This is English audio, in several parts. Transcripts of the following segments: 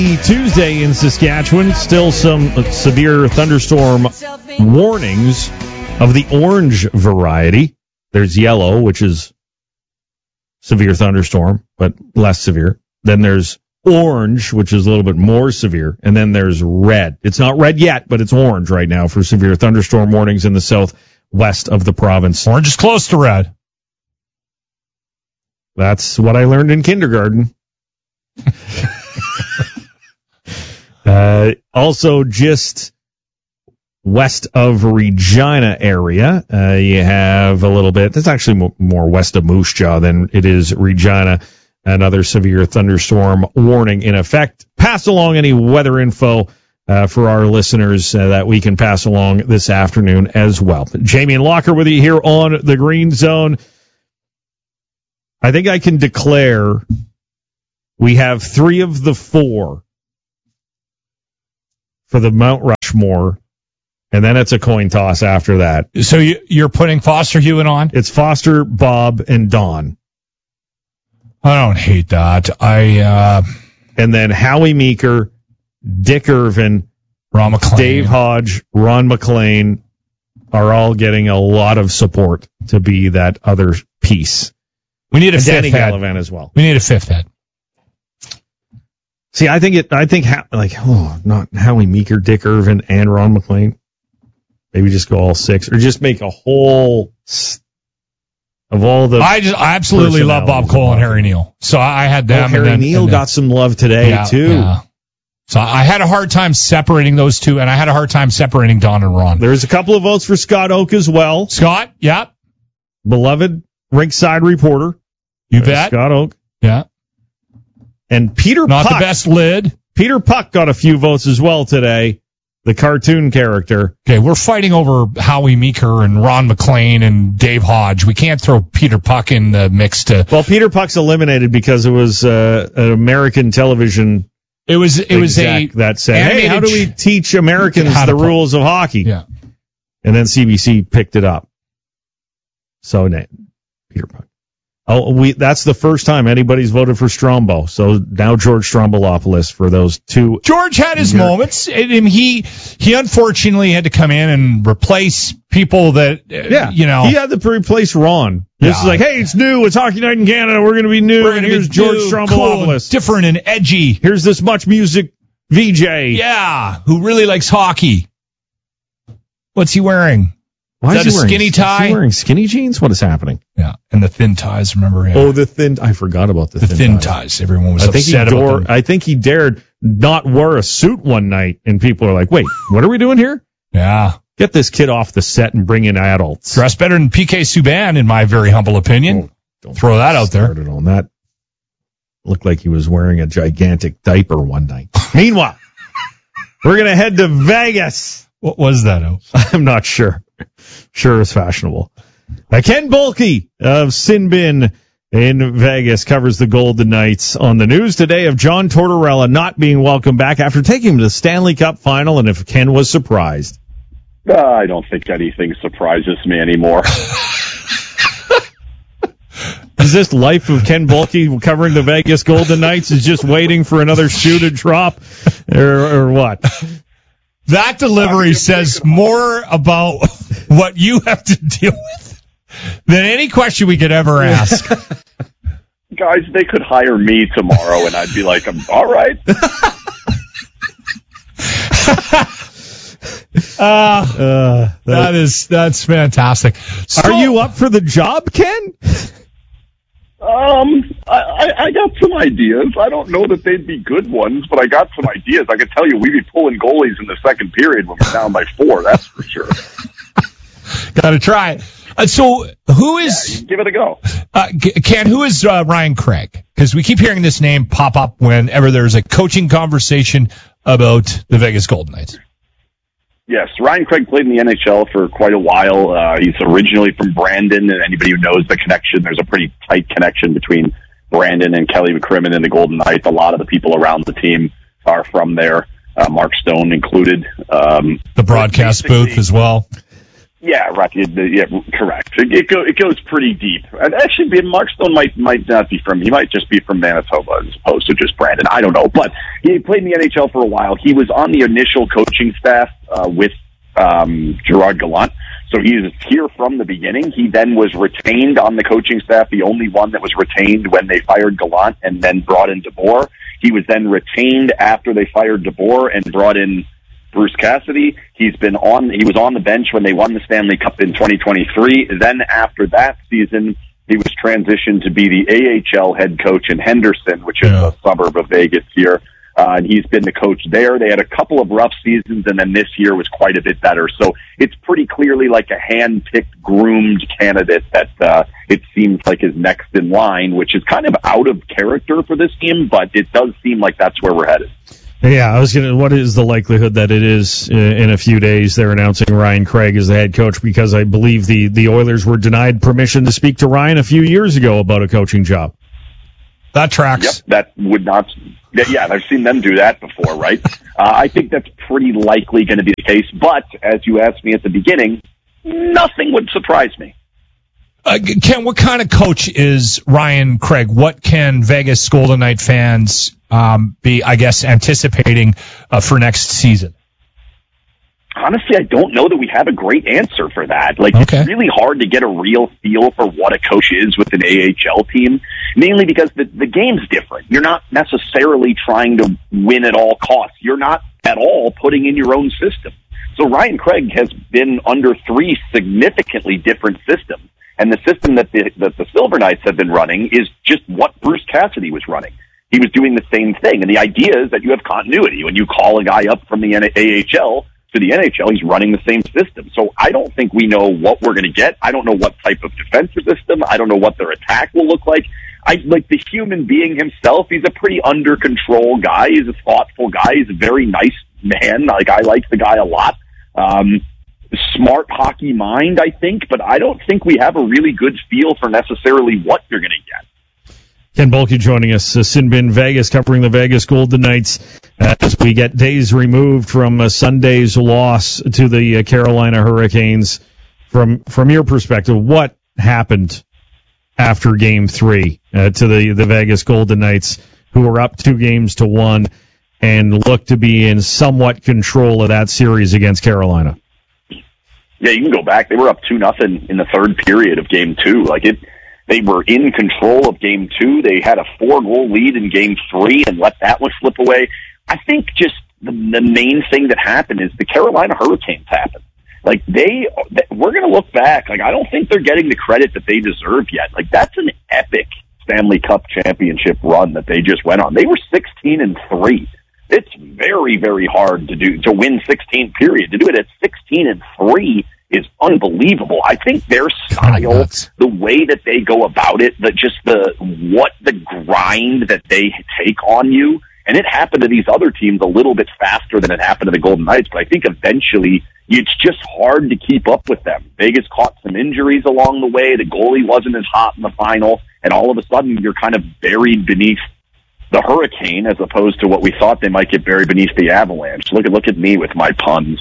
Tuesday in Saskatchewan, still some severe thunderstorm warnings of the orange variety. There's yellow, which is severe thunderstorm, but less severe. Then there's orange, which is a little bit more severe. And then there's red. It's not red yet, but it's orange right now for severe thunderstorm warnings in the southwest of the province. Orange is close to red. That's what I learned in kindergarten. Also, just west of Regina area, you have a little bit. It's actually more west of Moose Jaw than it is Regina. Another severe thunderstorm warning in effect. Pass along any weather info for our listeners that we can pass along this afternoon as well. Jamie and Locker with you here on the Green Zone. I think I can declare we have 3 of the 4 for the Mount Rushmore, and then it's a coin toss after that. So you're putting Foster Hewitt on? It's Foster, Bob, and Don. I don't hate that. And then Howie Meeker, Dick Irvin, Ron McLean, Dave Hodge, Ron McLean are all getting a lot of support to be that other piece. We need a and fifth Danny head. Gallivan as well. We need a fifth head. See, not Howie Meeker, Dick Irvin, and Ron McLean. Maybe just go all 6, or just make a whole of all the. I absolutely love Bob Cole and Harry Neal, so I had them. Harry Neal got some love today too. Yeah. So I had a hard time separating those two, and I had a hard time separating Don and Ron. There's a couple of votes for Scott Oak as well. Scott, yeah, beloved rinkside reporter. You bet, Scott Oak. Yeah. And Peter Not Puck. the best lid. Peter Puck got a few votes as well today, the cartoon character. Okay, we're fighting over Howie Meeker and Ron McLean and Dave Hodge. We can't throw Peter Puck in the mix to... Well, Peter Puck's eliminated because it was an American television It was that said, hey, how do we teach Americans the rules of hockey? Yeah. And then CBC picked it up. So, Peter Puck. That's the first time anybody's voted for Strombo. So now George Strombolopoulos for those 2. George had his moments. And he unfortunately had to come in and replace people that, He had to replace Ron. This is like, hey, it's new. It's Hockey Night in Canada. We're going to be new. And here's George Strombolopoulos. Cool, different and edgy. Here's this much music VJ. Yeah, who really likes hockey. What's he wearing? Why is that a skinny tie? Is he wearing skinny jeans? What is happening? Yeah, and the thin ties, remember? Yeah. Oh, I forgot about the thin ties. Everyone was upset about them. I think he dared not wear a suit one night, and people are like, wait, what are we doing here? Yeah. Get this kid off the set and bring in adults. Dress better than PK Subban, in my very humble opinion. Don't throw that out there. On that. Looked like he was wearing a gigantic diaper one night. Meanwhile, we're going to head to Vegas. What was that, O? I'm not sure. Sure is fashionable. Ken Boehlke of Sin Bin in Vegas covers the Golden Knights on the news today of John Tortorella not being welcomed back after taking him to the Stanley Cup final, and if Ken was surprised. I don't think anything surprises me anymore. Is this life of Ken Boehlke covering the Vegas Golden Knights is just waiting for another shoe to drop, or what? That delivery says more about what you have to deal with than any question we could ever ask. Guys, they could hire me tomorrow, and I'd be like, all right. That's fantastic. So, are you up for the job, Ken? I got some ideas. I don't know that they'd be good ones, but I got some ideas. I can tell you we'd be pulling goalies in the second period when we're down by 4, that's for sure. Got to try it. So who is... Yeah, give it a go. Ken, who is Ryan Craig? Because we keep hearing this name pop up whenever there's a coaching conversation about the Vegas Golden Knights. Yes, Ryan Craig played in the NHL for quite a while. He's originally from Brandon, and anybody who knows the connection, there's a pretty tight connection between Brandon and Kelly McCrimmon and the Golden Knights. A lot of the people around the team are from there, Mark Stone included. The broadcast booth as well. Yeah, right. Yeah, correct. It goes pretty deep. And actually, Mark Stone might not be from. He might just be from Manitoba as opposed to just Brandon. I don't know. But he played in the NHL for a while. He was on the initial coaching staff with Gerard Gallant. So he was here from the beginning. He then was retained on the coaching staff, the only one that was retained when they fired Gallant and then brought in DeBoer. He was then retained after they fired DeBoer and brought in Bruce Cassidy. He was on the bench when they won the Stanley Cup in 2023. Then after that season, he was transitioned to be the AHL head coach in Henderson, which is a suburb of Vegas here. And he's been the coach there. They had a couple of rough seasons, and then this year was quite a bit better. So it's pretty clearly like a hand-picked, groomed candidate that it seems like is next in line, which is kind of out of character for this team, but it does seem like that's where we're headed. Yeah, what is the likelihood that it is in a few days they're announcing Ryan Craig as the head coach? Because I believe the Oilers were denied permission to speak to Ryan a few years ago about a coaching job. That tracks. Yep, that would not. Yeah, I've seen them do that before, right? I think that's pretty likely going to be the case. But as you asked me at the beginning, nothing would surprise me. Ken, what kind of coach is Ryan Craig? What can Vegas Golden Knight fans be, I guess, anticipating for next season? Honestly, I don't know that we have a great answer for that. It's really hard to get a real feel for what a coach is with an AHL team, mainly because the game's different. You're not necessarily trying to win at all costs. You're not at all putting in your own system. So Ryan Craig has been under 3 significantly different systems, and the system that the Silver Knights have been running is just what Bruce Cassidy was running. He was doing the same thing, and the idea is that you have continuity. When you call a guy up from the AHL to the NHL, he's running the same system. So I don't think we know what we're going to get. I don't know what type of defensive system. I don't know what their attack will look like. Like the human being himself, he's a pretty under control guy. He's a thoughtful guy. He's a very nice man. I like the guy a lot. Smart hockey mind, I think, but I don't think we have a really good feel for necessarily what you're going to get. Ken Boehlke joining us, Sinbin Vegas, covering the Vegas Golden Knights as we get days removed from Sunday's loss to the Carolina Hurricanes. From your perspective, what happened after Game 3 to the Vegas Golden Knights, who were up 2-1 and looked to be in somewhat control of that series against Carolina? Yeah, you can go back. They were up 2-0 in the third period of Game 2. They were in control of Game 2. They had a 4-goal lead in Game 3 and let that one slip away. I think just the main thing that happened is the Carolina Hurricanes happened. We're going to look back. I don't think they're getting the credit that they deserve yet. That's an epic Stanley Cup championship run that they just went on. They were 16-3. It's very, very hard to win 16, period. To do it at 16-3 is unbelievable. I think their style, the way that they go about it, the grind that they take on you, and it happened to these other teams a little bit faster than it happened to the Golden Knights, but I think eventually it's just hard to keep up with them. Vegas caught some injuries along the way. The goalie wasn't as hot in the final, and all of a sudden you're kind of buried beneath the Hurricane as opposed to what we thought they might get buried beneath the Avalanche. Look at me with my puns.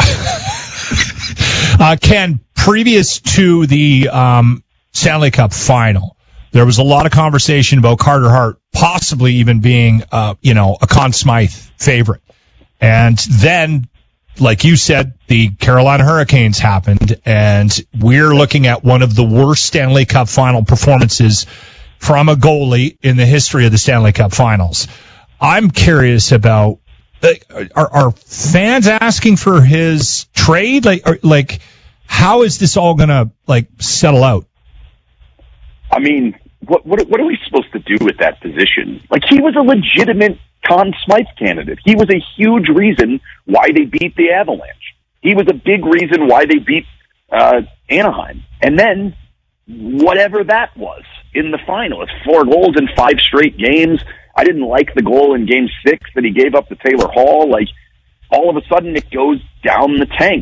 Ken, previous to the Stanley Cup final, there was a lot of conversation about Carter Hart possibly even being, a Conn Smythe favorite. And then, like you said, the Carolina Hurricanes happened, and we're looking at one of the worst Stanley Cup final performances from a goalie in the history of the Stanley Cup finals. I'm curious about, are fans asking for his trade? How is this all going to settle out? I mean, what are we supposed to do with that position? He was a legitimate Conn Smythe candidate. He was a huge reason why they beat the Avalanche. He was a big reason why they beat Anaheim. And then whatever that was in the final, it's 4 goals in 5 straight games. I didn't like the goal in Game 6 that he gave up to Taylor Hall. All of a sudden it goes down the tank.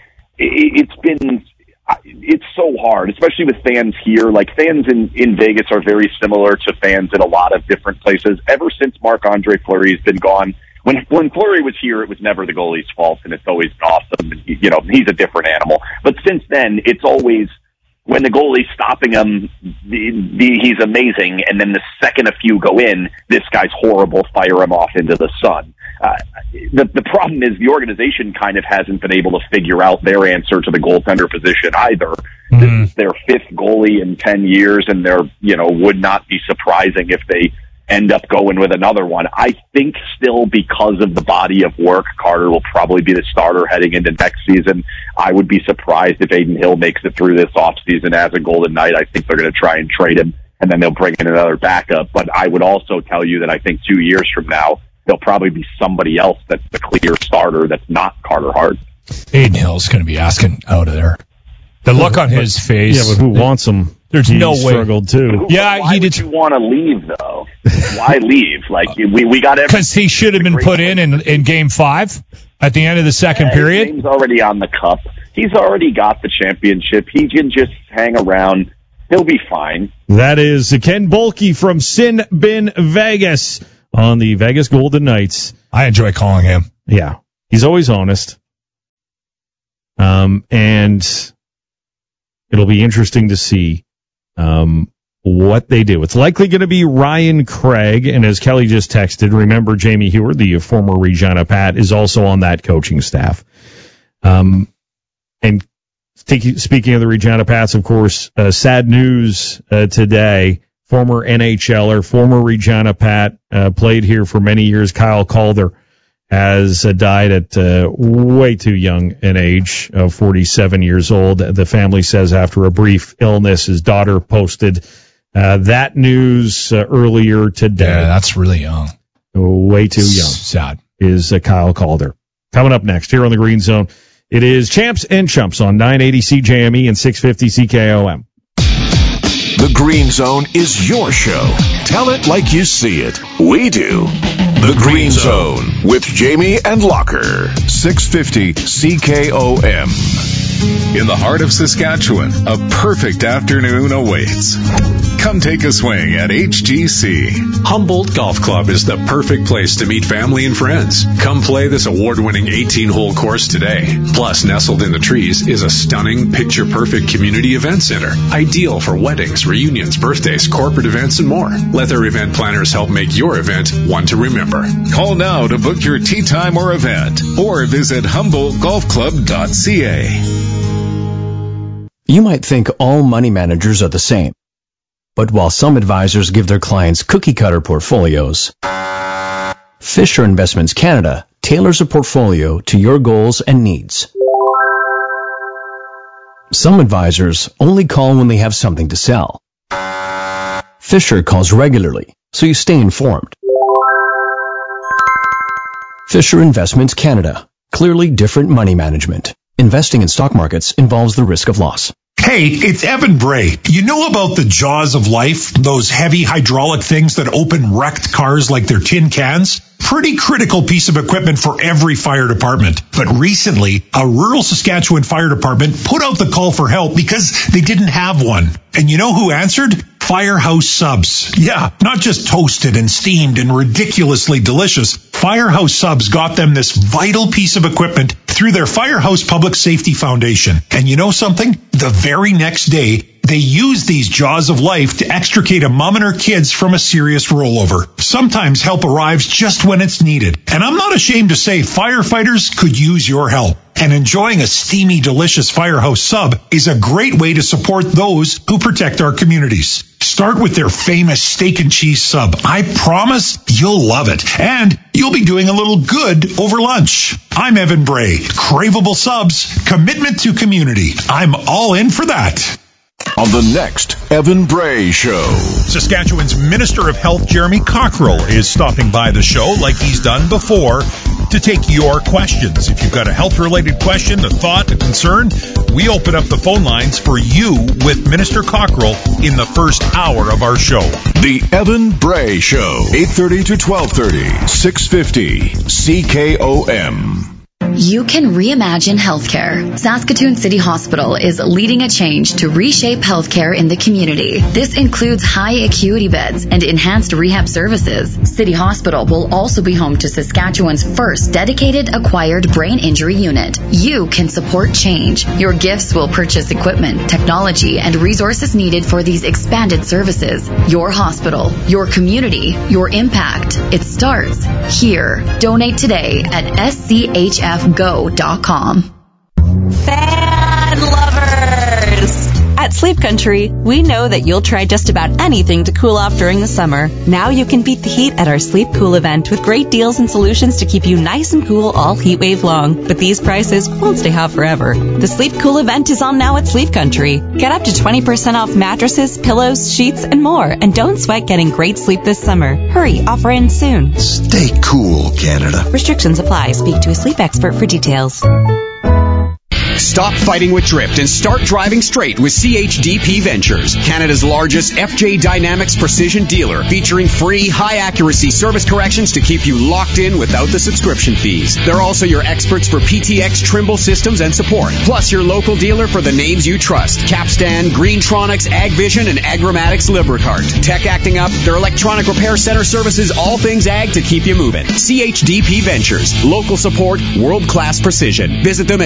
It's so hard, especially with fans here. Fans in Vegas are very similar to fans in a lot of different places. Ever since Marc-Andre Fleury has been gone, when Fleury was here, it was never the goalie's fault, and it's always been awesome. And he's a different animal. But since then, it's always when the goalie's stopping him, he's amazing, and then the second a few go in, this guy's horrible, fire him off into the sun. The problem is the organization kind of hasn't been able to figure out their answer to the goaltender position either. Mm-hmm. This is their fifth goalie in 10 years, and they're, would not be surprising if they end up going with another one. I think still because of the body of work, Carter will probably be the starter heading into next season. I would be surprised if Adin Hill makes it through this offseason as a Golden Knight. I think they're going to try and trade him, and then they'll bring in another backup. But I would also tell you that I think 2 years from now, there'll probably be somebody else that's the clear starter that's not Carter Hart. Adin Hill's going to be asking out of there. The look on his face. Yeah, but who wants him? There's no way. Struggled too. Yeah, why would you want to leave though? Why leave? Like we got everything. Because he should have been put in Game 5 at the end of the second period. He's already on the cup. He's already got the championship. He can just hang around. He'll be fine. That is Ken Boehlke from Sin Bin Vegas on the Vegas Golden Knights. I enjoy calling him. Yeah, he's always honest. And it'll be interesting to see what they do. It's likely going to be Ryan Craig, and as Kelly just texted, remember Jamie Heward, the former Regina Pat, is also on that coaching staff. And speaking of the Regina Pats, of course, sad news today. Former NHLer, former Regina Pat, played here for many years, Kyle Calder, has died at way too young an age of 47 years old. The family says after a brief illness, his daughter posted that news earlier today. Yeah, that's really young. Way too young. Sad. Is Kyle Calder. Coming up next here on the Green Zone, it is Champs and Chumps on 980 CJME and 650 CKOM. The Green Zone is your show. Tell it like you see it. We do. The Green Zone with Jamie and Locker. 650 CKOM. In the heart of Saskatchewan, a perfect afternoon awaits. Come take a swing at HGC. Humboldt Golf Club is the perfect place to meet family and friends. Come play this award-winning 18-hole course today. Plus, nestled in the trees is a stunning, picture-perfect community event center. Ideal for weddings, reunions, birthdays, corporate events, and more. Let their event planners help make your event one to remember. Call now to book your tee time or event, or visit HumboldtGolfClub.ca. You might think all money managers are the same. But while some advisors give their clients cookie-cutter portfolios, Fisher Investments Canada tailors a portfolio to your goals and needs. Some advisors only call when they have something to sell. Fisher calls regularly, so you stay informed. Fisher Investments Canada. Clearly different money management. Investing in stock markets involves the risk of loss. Hey, it's Evan Bray. You know about the jaws of life? Those heavy hydraulic things that open wrecked cars like they're tin cans? Pretty critical piece of equipment for every fire department. But recently, a rural Saskatchewan fire department put out the call for help because they didn't have one. And you know who answered? Firehouse Subs. Yeah, not just toasted and steamed and ridiculously delicious. Firehouse Subs got them this vital piece of equipment through their Firehouse Public Safety Foundation. And you know something? The very next day, they use these jaws of life to extricate a mom and her kids from a serious rollover. Sometimes help arrives just when it's needed. And I'm not ashamed to say firefighters could use your help. And enjoying a steamy, delicious Firehouse Sub is a great way to support those who protect our communities. Start with their famous steak and cheese sub. I promise you'll love it. And you'll be doing a little good over lunch. I'm Evan Bray. Craveable subs, commitment to community. I'm all in for that. On the next Evan Bray Show. Saskatchewan's Minister of Health, Jeremy Cockrell, is stopping by the show like he's done before to take your questions. If you've got a health-related question, a thought, a concern, we open up the phone lines for you with Minister Cockrell in the first hour of our show. The Evan Bray Show, 8:30 to 12:30, 650 CKOM. You can reimagine healthcare. Saskatoon City Hospital is leading a change to reshape healthcare in the community. This includes high acuity beds and enhanced rehab services. City Hospital will also be home to Saskatchewan's first dedicated acquired brain injury unit. You can support change. Your gifts will purchase equipment, technology, and resources needed for these expanded services. Your hospital, your community, your impact. It starts here. Donate today at schfgo.com. Fan lovers! At Sleep Country, we know that you'll try just about anything to cool off during the summer. Now you can beat the heat at our Sleep Cool event with great deals and solutions to keep you nice and cool all heat wave long. But these prices won't stay hot forever. The Sleep Cool event is on now at Sleep Country. Get up to 20% off mattresses, pillows, sheets, and more. And don't sweat getting great sleep this summer. Hurry, offer ends soon. Stay cool, Canada. Restrictions apply. Speak to a sleep expert for details. Stop fighting with drift and start driving straight with CHDP Ventures, Canada's largest FJ Dynamics precision dealer, featuring free, high-accuracy service corrections to keep you locked in without the subscription fees. They're also your experts for PTX Trimble systems and support, plus your local dealer for the names you trust: Capstan, Greentronics, AgVision, and Agromatics Lubricart. Tech acting up, their electronic repair center services all things ag to keep you moving. CHDP Ventures, local support, world-class precision. Visit them at